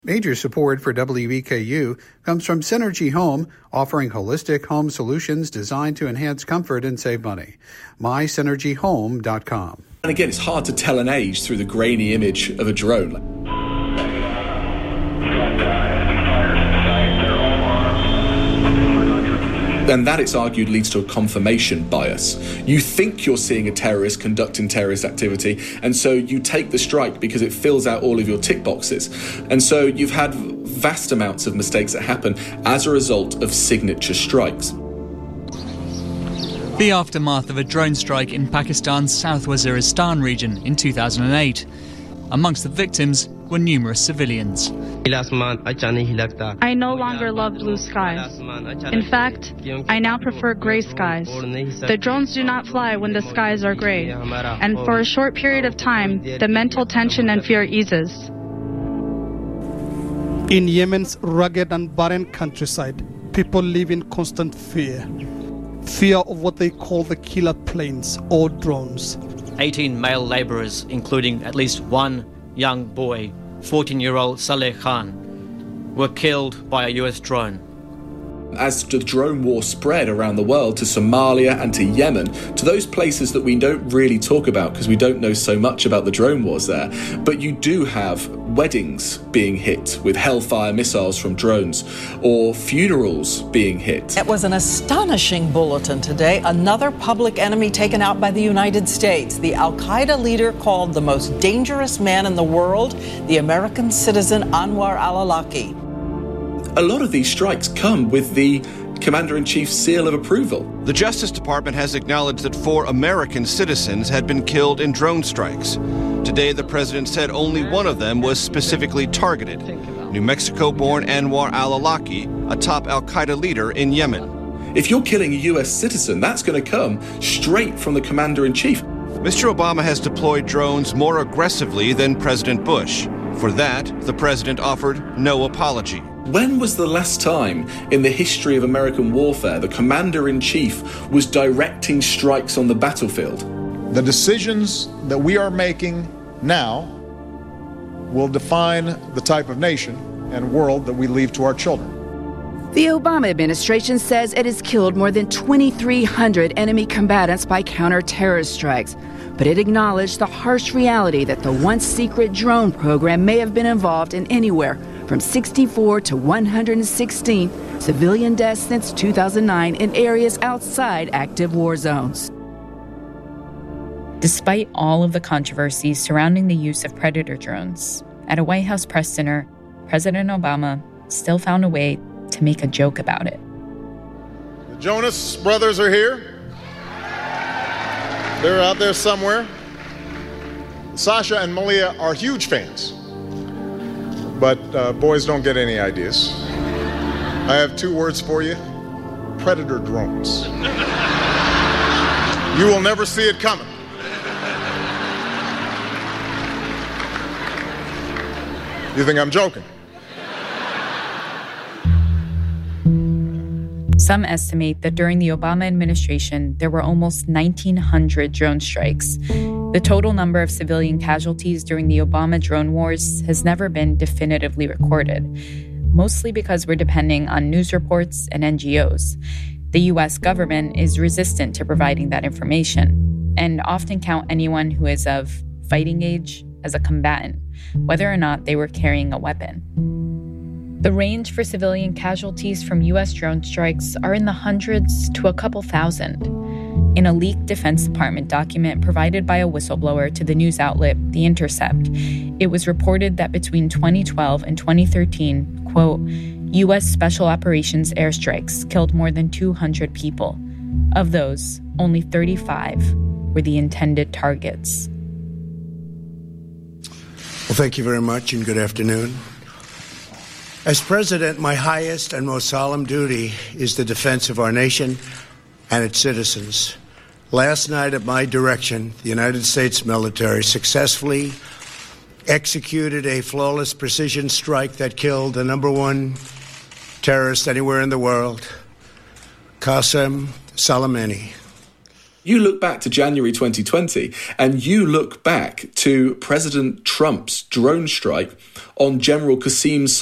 Major support for WEKU comes from Synergy Home, offering holistic home solutions designed to enhance comfort and save money. MySynergyHome.com. And again, it's hard to tell an age through the grainy image of a drone. And that, it's argued, leads to a confirmation bias. You think you're seeing a terrorist conducting terrorist activity, and so you take the strike because it fills out all of your tick boxes. And so you've had vast amounts of mistakes that happen as a result of signature strikes. The aftermath of a drone strike in Pakistan's South Waziristan region in 2008. Amongst the victims were numerous civilians. I no longer love blue skies. In fact, I now prefer gray skies. The drones do not fly when the skies are gray, and for a short period of time, the mental tension and fear eases. In Yemen's rugged and barren countryside, people live in constant fear. Fear of what they call the killer planes or drones. 18 male labourers, including at least one young boy, 14-year-old Saleh Khan, were killed by a US drone. As the drone war spread around the world to Somalia and to Yemen, to those places that we don't really talk about because we don't know so much about the drone wars there, but you do have weddings being hit with Hellfire missiles from drones, or funerals being hit. It was an astonishing bulletin today. Another public enemy taken out by the United States. The Al-Qaeda leader called the most dangerous man in the world, the American citizen Anwar al-Awlaki. A lot of these strikes come with the Commander-in-Chief's seal of approval. The Justice Department has acknowledged that 4 American citizens had been killed in drone strikes. Today, the president said only one of them was specifically targeted. New Mexico-born Anwar al-Awlaki, a top al-Qaeda leader in Yemen. If you're killing a U.S. citizen, that's going to come straight from the Commander-in-Chief. Mr. Obama has deployed drones more aggressively than President Bush. For that, the president offered no apology. When was the last time in the history of American warfare the Commander-in-Chief was directing strikes on the battlefield? The decisions that we are making now will define the type of nation and world that we leave to our children. The Obama administration says it has killed more than 2,300 enemy combatants by counter-terrorist strikes, but it acknowledged the harsh reality that the once secret drone program may have been involved in anywhere from 64 to 116 civilian deaths since 2009 in areas outside active war zones. Despite all of the controversies surrounding the use of Predator drones, at a White House press dinner, President Obama still found a way to make a joke about it. The Jonas brothers are here. They're out there somewhere. Sasha and Malia are huge fans. But boys don't get any ideas. I have 2 words for you. Predator drones. You will never see it coming. You think I'm joking? Some estimate that during the Obama administration, there were almost 1,900 drone strikes. The total number of civilian casualties during the Obama drone wars has never been definitively recorded, mostly because we're depending on news reports and NGOs. The U.S. government is resistant to providing that information and often count anyone who is of fighting age as a combatant, whether or not they were carrying a weapon. The range for civilian casualties from U.S. drone strikes are in the hundreds to a couple thousand. In a leaked Defense Department document provided by a whistleblower to the news outlet The Intercept, it was reported that between 2012 and 2013, quote, U.S. Special Operations airstrikes killed more than 200 people. Of those, only 35 were the intended targets. Well, thank you very much and good afternoon. As president, my highest and most solemn duty is the defense of our nation and its citizens. Last night, at my direction, the United States military successfully executed a flawless precision strike that killed the #1 terrorist anywhere in the world, Qasem Soleimani. You look back to January 2020 and you look back to President Trump's drone strike on General Qasem